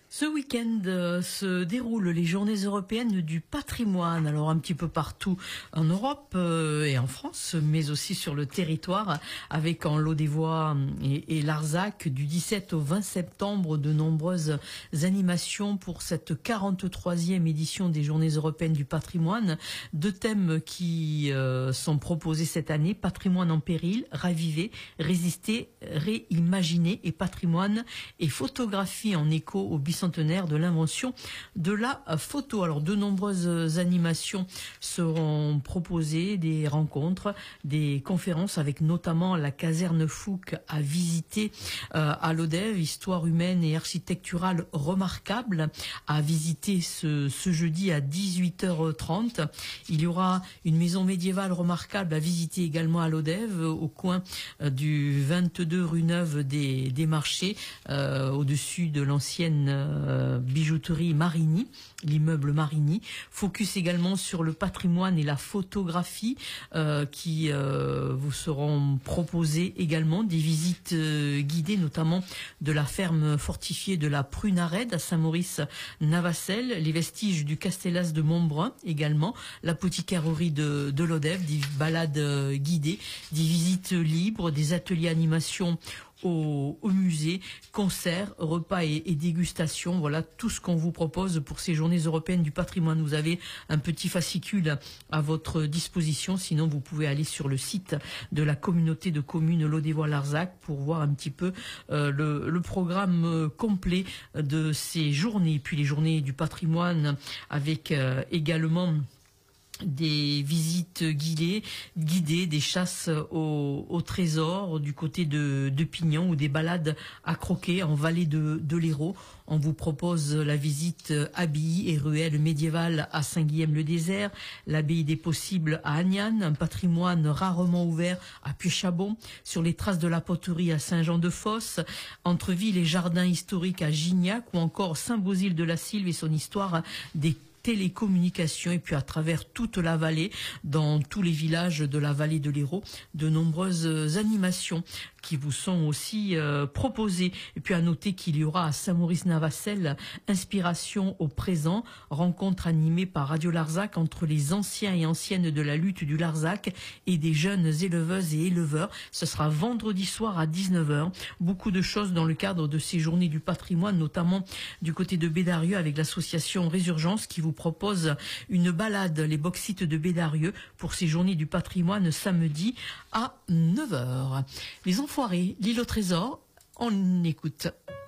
Ce week-end se déroulent les journées européennes du patrimoine, alors un petit peu partout en Europe et en France, mais aussi sur le territoire, avec en Lot-des-Voix et Larzac du 17 au 20 septembre de nombreuses animations pour cette 43e édition des journées européennes du patrimoine. Deux thèmes qui sont proposés cette année: patrimoine en péril, raviver, résister, réimaginer, et patrimoine et photographie en écho au bicentenaire de l'invention de la photo. Alors, de nombreuses animations seront proposées, des rencontres, des conférences, avec notamment la caserne Fouque à visiter à Lodève, histoire humaine et architecturale remarquable à visiter ce jeudi à 18h30. Il y aura une maison médiévale remarquable à visiter également à Lodève, au coin du 22 rue Neuve des Marchés, au-dessus de l'ancienne bijouterie Marigny, l'immeuble Marigny. Focus également sur le patrimoine et la photographie qui vous seront proposées également. Des visites guidées, notamment de la ferme fortifiée de la Prunarède à Saint-Maurice-Navassel, les vestiges du Castellas de Montbrun également, l'apothicairerie de Lodève, des balades guidées, des visites libres, des ateliers animation au musée, concerts, repas et dégustations. Voilà tout ce qu'on vous propose pour ces journées européennes du patrimoine. Vous avez un petit fascicule à votre disposition. Sinon, vous pouvez aller sur le site de la communauté de communes Lot-des-Voix-Larzac pour voir un petit peu le programme complet de ces journées. Et puis les journées du patrimoine avec également des visites guidées, des chasses au trésor du côté de Pignon, ou des balades à croquer en vallée de l'Hérault. On vous propose la visite abbaye et ruelle médiévale à Saint-Guilhem-le-Désert, l'abbaye des Possibles à Agnan, un patrimoine rarement ouvert à Puy-Chabon, sur les traces de la poterie à Saint-Jean-de-Fosse, entre villes et jardins historiques à Gignac, ou encore Saint-Bosile-de-la-Sylve et son histoire des télécommunications. Et puis à travers toute la vallée, dans tous les villages de la vallée de l'Hérault, de nombreuses animations qui vous sont aussi proposées. Et puis à noter qu'il y aura à Saint-Maurice-Navassel Inspiration au présent, rencontre animée par Radio Larzac entre les anciens et anciennes de la lutte du Larzac et des jeunes éleveuses et éleveurs. Ce sera vendredi soir à 19h. Beaucoup de choses dans le cadre de ces journées du patrimoine, notamment du côté de Bédarieux avec l'association Résurgence qui vous propose une balade, les bauxites de Bédarieux, pour ces journées du patrimoine samedi à 9h. Les Enfoirés, l'île au trésor, on écoute.